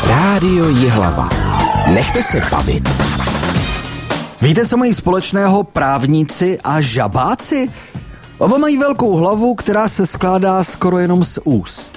Rádio Jihlava. Nechte se bavit. Víte, co mají společného právníci a žabáci? Oba mají velkou hlavu, která se skládá skoro jenom z úst.